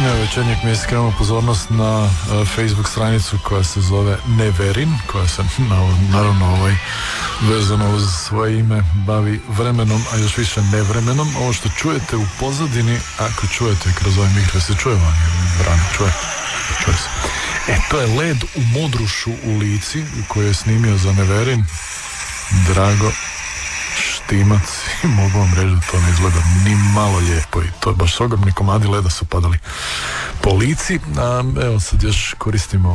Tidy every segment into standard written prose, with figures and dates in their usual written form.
Večernjeg mi je skrenuo pozornost na Facebook stranicu koja se zove Neverin, koja se naravno vezano uz svoje ime bavi vremenom, a još više nevremenom. Ovo što čujete u pozadini, ako čujete kroz ovaj mikro, se čuje van, vrano čuje se. To je led u Modrušu u Lici koji je snimio za Neverin Drago Štimac i mogu vam reći da to ne izgleda ni malo lijepo i to je baš ogromni komadi leda su padali po Lici. Evo sad još koristim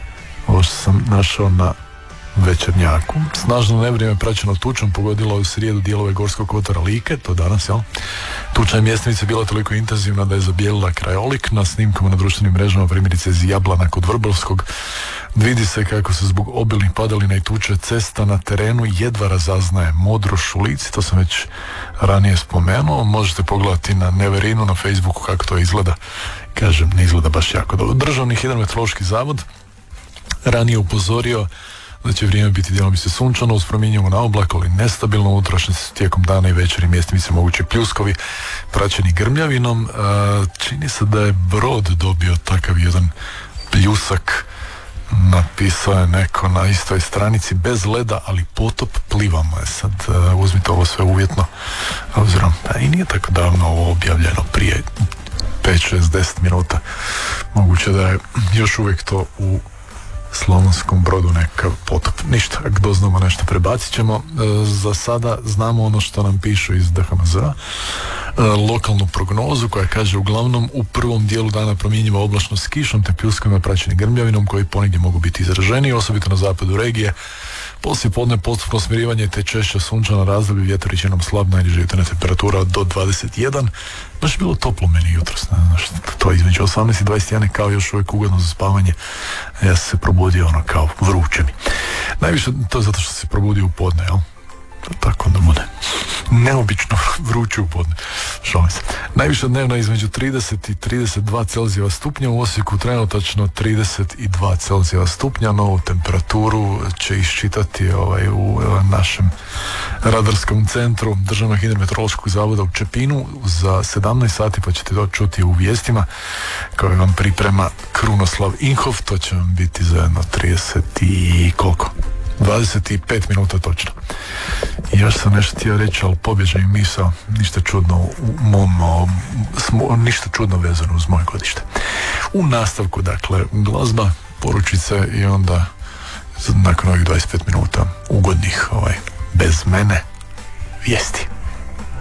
ovo što sam našao na Večernjaku. Snažno nevrijeme praćeno tučom pogodilo u srijedu dijelove Gorskog kotara Like, to danas, jel? Tuča je mjestimica bila toliko intenzivna da je zabijelila krajolik. Na snimkama na društvenim mrežama, primjerice iz Jablana kod Vrbovskog, vidi se kako se zbog obilnih padalina i tuče cesta na terenu jedva razaznaje. Modruš u Lici, to sam već ranije spomenuo. Možete pogledati na Neverinu na Facebooku kako to izgleda. Kažem, ne izgleda baš jako dobro. Državni hidrometeorološki zavod ranije upozorio da će vrijeme biti djelomice sunčano uz promjenjivo na oblak, ali nestabilno unutrašnjost tijekom dana i večeri, mjestimice mogući pljuskovi praćeni grmljavinom. Čini se da je Brod dobio takav jedan pljusak, napisao je neko na istoj stranici, bez leda, ali potop plivamo je. Sad uzmite ovo sve uvjetno, obzirom da i nije tako davno ovo objavljeno, prije 5, 6, 10 minuta. Moguće da je još uvijek to u Slavonskom Brodu nekav potop. Ništa, ako doznamo nešto prebacit ćemo. Za sada znamo ono što nam pišu iz DHMZ-a, lokalnu prognozu koja kaže uglavnom u prvom dijelu dana promjenjiva oblačnost s kišom te pljuskovima praćeni grmljavinom koji ponegdje mogu biti izraženiji, osobito na zapadu regije. Poslije podne postupno smirivanje te češće sunčano razdoblje, vjetar većinom slab, najniža jutarnja temperatura do 21. Baš je bilo toplo meni jutros, to između 18 i 21 kao još uvijek ugodno za spavanje. Ja sam se probudio kao vruće mi. Najviše to je zato što se probudio u podne, jel? Tako onda bude neobično vruće u podne. Šalim se. Najviše dnevno između 30 i 32 Celzijeva stupnja, u Osijeku trenutačno 32 Celzijeva stupnja. Novu temperaturu će iščitati u našem radarskom centru Državnog hidrometeorološkog zavoda u Čepinu za 17 sati, pa ćete to čuti u vijestima koje vam priprema Krunoslav Inhof. To će vam biti za jedno 30 i koliko? 25 minuta točno. I još sam nešto htio reći, ali pobježe mi misao, ništa čudno ništa čudno vezano uz moje godište. U nastavku, dakle, glazba, poručice i onda nakon ovih 25 minuta ugodnih, bez mene, vijesti.